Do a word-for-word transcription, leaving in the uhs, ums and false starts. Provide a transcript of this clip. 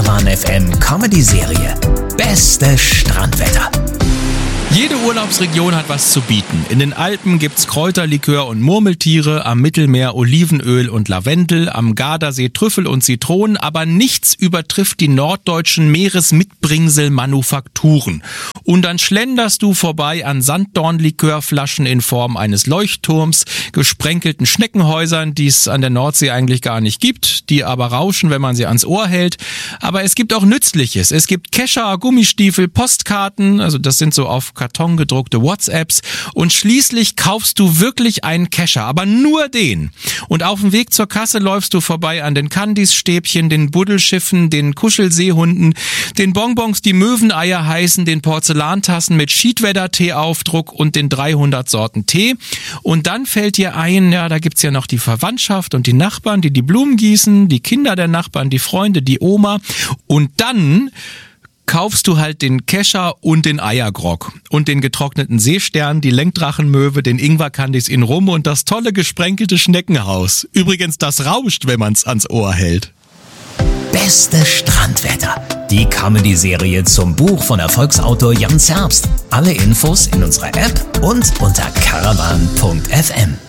Caravan F M Comedy-Serie Beste Strandwetter. Jede Urlaubsregion hat was zu bieten. In den Alpen gibt's Kräuterlikör und Murmeltiere, am Mittelmeer Olivenöl und Lavendel, am Gardasee Trüffel und Zitronen, aber nichts übertrifft die norddeutschen Meeresmitbringsel-Manufakturen. Und dann schlenderst du vorbei an Sanddornlikörflaschen in Form eines Leuchtturms, gesprenkelten Schneckenhäusern, die es an der Nordsee eigentlich gar nicht gibt, die aber rauschen, wenn man sie ans Ohr hält. Aber es gibt auch Nützliches. Es gibt Kescher, Gummistiefel, Postkarten, also das sind so auf Karton gedruckte WhatsApps, und schließlich kaufst du wirklich einen Kescher, aber nur den. Und auf dem Weg zur Kasse läufst du vorbei an den Candice-Stäbchen, den Buddelschiffen, den Kuschelseehunden, den Bonbons, die Möweneier heißen, den Porzellantassen mit Schiedwetter-Tee-Aufdruck und den dreihundert Sorten Tee. Und dann fällt dir ein, ja, da gibt's ja noch die Verwandtschaft und die Nachbarn, die die Blumen gießen, die Kinder der Nachbarn, die Freunde, die Oma. Und dann kaufst du halt den Kescher und den Eiergrog und den getrockneten Seestern, die Lenkdrachenmöwe, den Ingwerkandis in Rum und das tolle gesprenkelte Schneckenhaus. Übrigens, das rauscht, wenn man's ans Ohr hält. Beste Strandwetter. Die Comedy-Serie zum Buch von Erfolgsautor Jan Zerbst. Alle Infos in unserer App und unter caravan punkt f m.